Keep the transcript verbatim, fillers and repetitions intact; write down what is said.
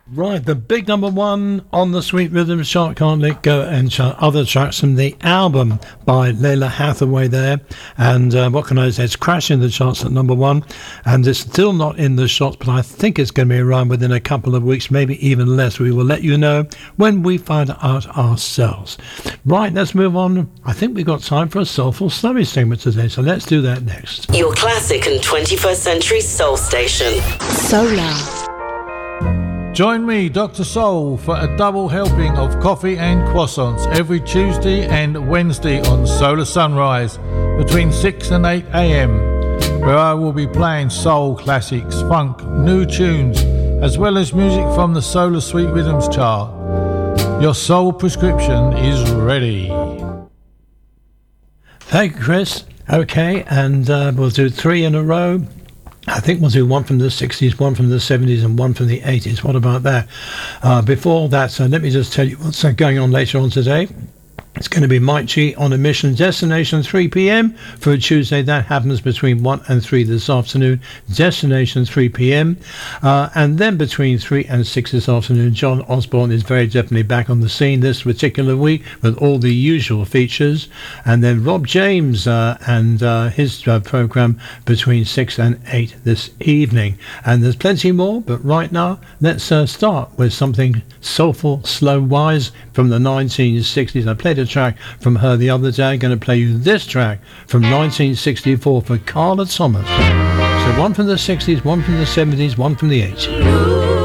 Right, the big number one on the Sweet Rhythms chart, Can't Let Go, and chart other tracks from the album by Layla Hathaway there. And uh, what can I say? It's crashing the charts at number one, and it's still not in the shots, but I think it's going to be around within a couple of weeks, maybe even less. We will let you know when we find out ourselves. Right, let's move on. I think we've got time for a soulful slurry segment today, so let's do that next. Your classic and twenty-first century soul station. Solar. Join me, Doctor Soul, for a double helping of coffee and croissants every Tuesday and Wednesday on Solar Sunrise between six and eight a.m, where I will be playing soul classics, funk, new tunes, as well as music from the Solar Sweet Rhythms chart. Your soul prescription is ready. Thank you, Chris. Okay, and uh, we'll do three in a row. I think we'll do one from the sixties, one from the seventies, and one from the eighties. What about that? Uh, before that, so let me just tell you what's going on later on today. It's going to be Mike G on a mission, destination three p.m. for a Tuesday. That happens between one and three this afternoon, destination three p.m. Uh, and then between three and six this afternoon, John Osborne is very definitely back on the scene this particular week with all the usual features. And then Rob James uh, and uh, his uh, program between six and eight this evening. And there's plenty more, but right now, let's uh, start with something soulful, slow-wise from the nineteen sixties. I played a track from her the other day. I'm going to play you this track from nineteen sixty-four for Carla Thomas. So one from the sixties, one from the seventies, one from the eighties.